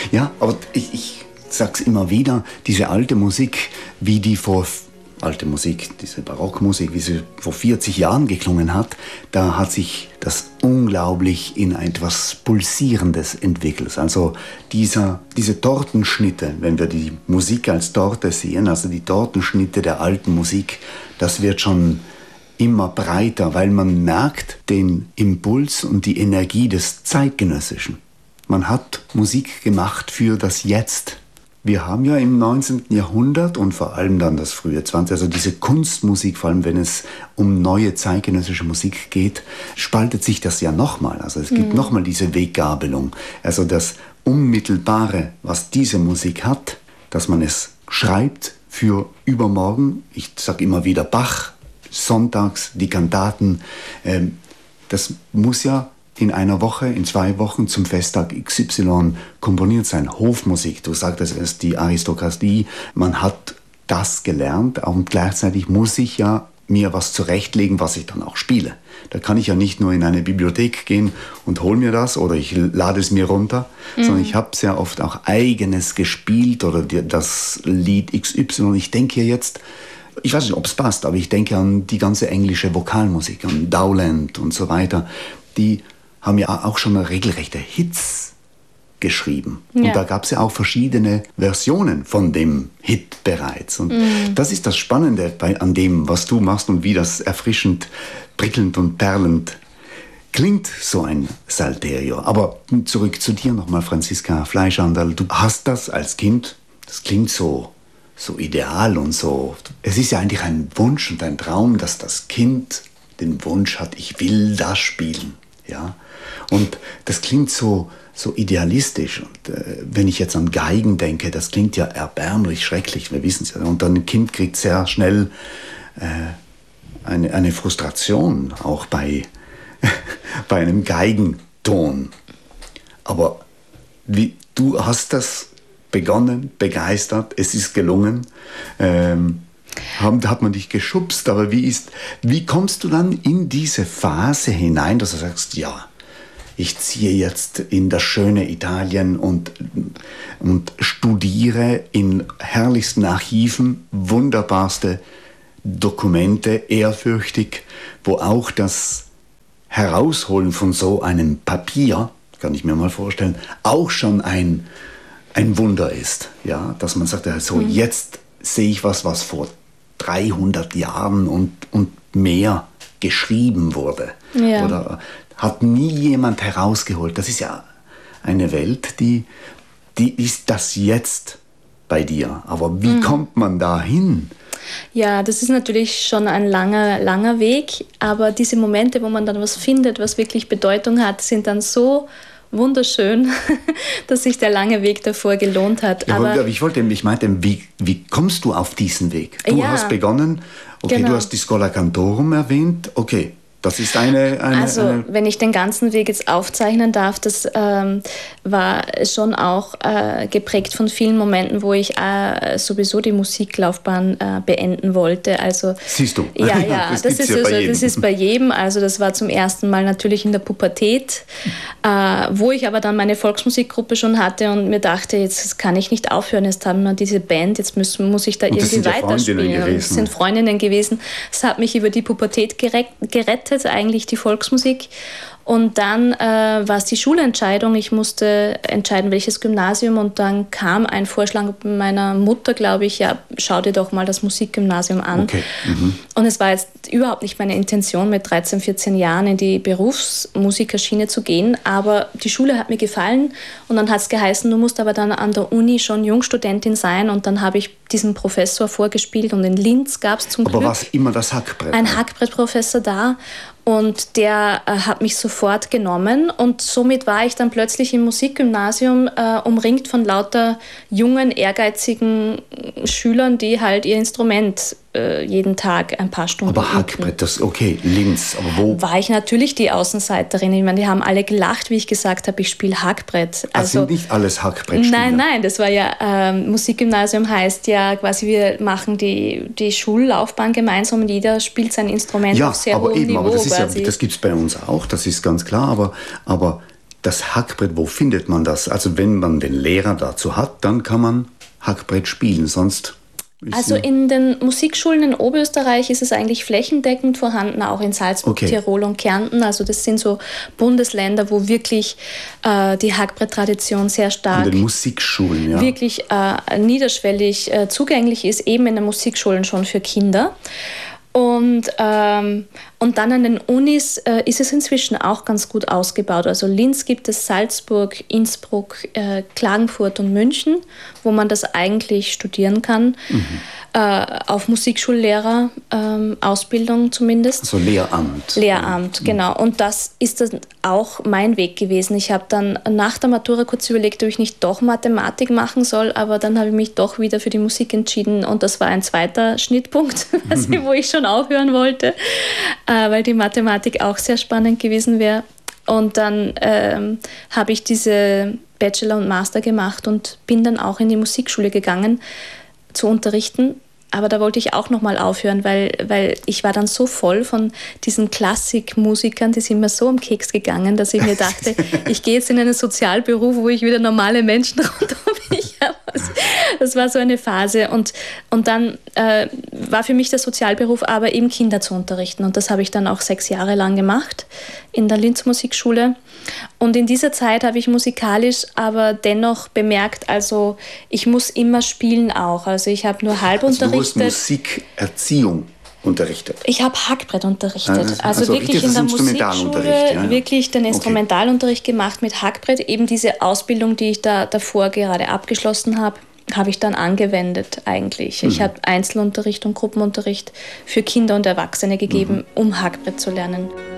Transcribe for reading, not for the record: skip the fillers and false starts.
Ja, aber ich sag's immer wieder, diese alte Musik, diese Barockmusik, wie sie vor 40 Jahren geklungen hat, da hat sich das unglaublich in etwas Pulsierendes entwickelt. Also diese Tortenschnitte, wenn wir die Musik als Torte sehen, also die Tortenschnitte der alten Musik, das wird schon immer breiter, weil man merkt den Impuls und die Energie des Zeitgenössischen. Man hat Musik gemacht für das Jetzt. Wir haben ja im 19. Jahrhundert und vor allem dann das frühe 20., also diese Kunstmusik, vor allem wenn es um neue zeitgenössische Musik geht, spaltet sich das ja nochmal. Also es gibt nochmal diese Weggabelung. Also das Unmittelbare, was diese Musik hat, dass man es schreibt für übermorgen. Ich sage immer wieder Bach, sonntags, die Kantaten. Das muss ja in einer Woche, in 2 Wochen zum Festtag XY komponiert sein. Hofmusik, du sagtest es, die Aristokratie, man hat das gelernt und gleichzeitig muss ich ja mir was zurechtlegen, was ich dann auch spiele. Da kann ich ja nicht nur in eine Bibliothek gehen und hol mir das oder ich lade es mir runter, sondern ich habe sehr oft auch eigenes gespielt oder das Lied XY. Ich denke jetzt, ich weiß nicht, ob es passt, aber ich denke an die ganze englische Vokalmusik, an Dowland und so weiter, die haben ja auch schon regelrechte Hits geschrieben. Ja. Und da gab es ja auch verschiedene Versionen von dem Hit bereits. Und das ist das Spannende an dem, was du machst und wie das erfrischend, prickelnd und perlend klingt, so ein Salterio. Aber zurück zu dir nochmal, Franziska Fleischhandel. Du hast das als Kind, das klingt so ideal und so. Es ist ja eigentlich ein Wunsch und ein Traum, dass das Kind den Wunsch hat, ich will das spielen. Ja? Und das klingt so idealistisch. Und wenn ich jetzt an Geigen denke, das klingt ja erbärmlich schrecklich, wir wissen es ja. Und dann ein Kind kriegt sehr schnell eine Frustration, auch bei einem Geigenton. Aber du hast das begonnen, begeistert, es ist gelungen. Hat man dich geschubst, aber wie kommst du dann in diese Phase hinein, dass du sagst, ja, ich ziehe jetzt in das schöne Italien und studiere in herrlichsten Archiven wunderbarste Dokumente, ehrfürchtig, wo auch das Herausholen von so einem Papier, kann ich mir mal vorstellen, auch schon ein Wunder ist. Ja? Dass man sagt, so jetzt sehe ich was vor 300 Jahren und mehr geschrieben wurde. Ja. Oder hat nie jemand herausgeholt. Das ist ja eine Welt, die ist das jetzt bei dir. Aber wie kommt man da hin? Ja, das ist natürlich schon ein langer Weg. Aber diese Momente, wo man dann was findet, was wirklich Bedeutung hat, sind dann so wunderschön, dass sich der lange Weg davor gelohnt hat. Ja, aber ich meinte, wie kommst du auf diesen Weg? Du hast begonnen, genau. Du hast die Schola Cantorum erwähnt, okay. Das ist wenn ich den ganzen Weg jetzt aufzeichnen darf, das war schon auch geprägt von vielen Momenten, wo ich sowieso die Musiklaufbahn beenden wollte. Also, siehst du? Ja, das ist bei jedem. Also das war zum ersten Mal natürlich in der Pubertät, wo ich aber dann meine Volksmusikgruppe schon hatte und mir dachte, jetzt kann ich nicht aufhören, jetzt haben wir diese Band, jetzt muss ich da irgendwie weiterspielen. Das sind Freundinnen gewesen. Das hat mich über die Pubertät gerettet, eigentlich die Volksmusik. Und dann war es die Schulentscheidung. Ich musste entscheiden, welches Gymnasium. Und dann kam ein Vorschlag meiner Mutter, glaube ich, ja, schau dir doch mal das Musikgymnasium an. Okay. Und es war jetzt überhaupt nicht meine Intention, mit 13, 14 Jahren in die Berufsmusikerschiene zu gehen. Aber die Schule hat mir gefallen. Und dann hat es geheißen, du musst aber dann an der Uni schon Jungstudentin sein. Und dann habe ich diesem Professor vorgespielt. Und in Linz gab es zum Glück... Aber war immer das Hackbrett? Ein Hackbrettprofessor da. Und der hat mich sofort genommen und somit war ich dann plötzlich im Musikgymnasium umringt von lauter jungen, ehrgeizigen Schülern, die halt ihr Instrument jeden Tag ein paar Stunden Aber Hackbrett, das okay, Linz, aber wo? War ich natürlich die Außenseiterin. Ich meine, die haben alle gelacht, wie ich gesagt habe, ich spiele Hackbrett. Also sind nicht alles Hackbrettspieler? Nein, das war ja, Musikgymnasium heißt ja quasi, wir machen die Schullaufbahn gemeinsam und jeder spielt sein Instrument auf sehr hohem Niveau. Ja, aber das gibt es bei uns auch, das ist ganz klar, aber Das Hackbrett, wo findet man das? Also wenn man den Lehrer dazu hat, dann kann man Hackbrett spielen, sonst... Also in den Musikschulen in Oberösterreich ist es eigentlich flächendeckend vorhanden, auch in Salzburg, Tirol und Kärnten. Also das sind so Bundesländer, wo wirklich die Hackbrett-Tradition sehr stark... In den Musikschulen, ja. ...wirklich niederschwellig zugänglich ist, eben in den Musikschulen schon für Kinder. Und dann an den Unis ist es inzwischen auch ganz gut ausgebaut. Also Linz gibt es, Salzburg, Innsbruck, Klagenfurt und München, wo man das eigentlich studieren kann. Auf Musikschullehrer Ausbildung zumindest. Also Lehramt. Lehramt, genau. Und das ist dann auch mein Weg gewesen. Ich habe dann nach der Matura kurz überlegt, ob ich nicht doch Mathematik machen soll, aber dann habe ich mich doch wieder für die Musik entschieden und das war ein zweiter Schnittpunkt, wo ich schon aufhören wollte, weil die Mathematik auch sehr spannend gewesen wäre. Und dann habe ich diese Bachelor und Master gemacht und bin dann auch in die Musikschule gegangen zu unterrichten. Aber da wollte ich auch nochmal aufhören, weil ich war dann so voll von diesen Klassikmusikern, die sind mir so am Keks gegangen, dass ich mir dachte, ich gehe jetzt in einen Sozialberuf, wo ich wieder normale Menschen rund um mich habe. Das war so eine Phase. Und dann war für mich der Sozialberuf aber eben Kinder zu unterrichten. Und das habe ich dann auch 6 Jahre lang gemacht in der Linz Musikschule. Und in dieser Zeit habe ich musikalisch aber dennoch bemerkt, also ich muss immer spielen auch. Also ich habe nur halb unterrichtet. Du hast Musikerziehung unterrichtet? Ich habe Hackbrett unterrichtet. Also wirklich in der Musikschule wirklich den Instrumentalunterricht gemacht mit Hackbrett. Eben diese Ausbildung, die ich davor gerade abgeschlossen habe, habe ich dann angewendet eigentlich. Ich habe Einzelunterricht und Gruppenunterricht für Kinder und Erwachsene gegeben, um Hackbrett zu lernen.